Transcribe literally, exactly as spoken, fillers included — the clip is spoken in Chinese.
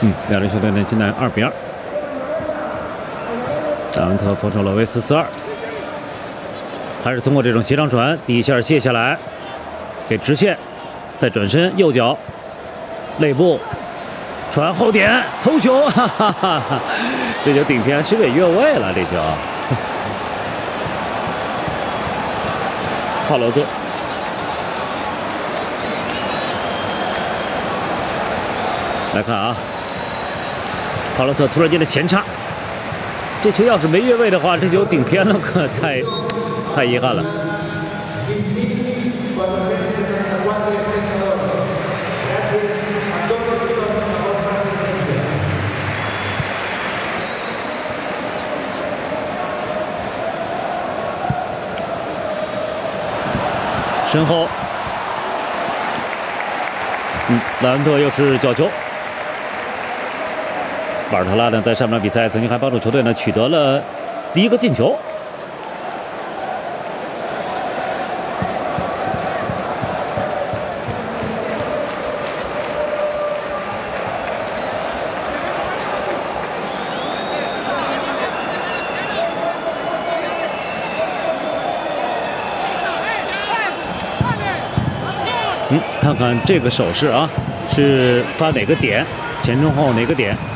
嗯，两支球队呢现在二比二。达文特防守了为四四二，还是通过这种斜长传，第一下卸下来，给直线，再转身右脚，内部传后点头球，哈哈哈哈，这球顶偏，是不是也越位了？这球，帕洛特。 来看啊，帕洛特突然间的前插，这球要是没越位的话，这球顶偏了，可太太遗憾了。身后，嗯，莱万特又是角球。 巴尔特拉呢，在上半场比赛曾经还帮助球队呢取得了第一个进球。嗯，看看这个手势啊，是发哪个点？前中后哪个点？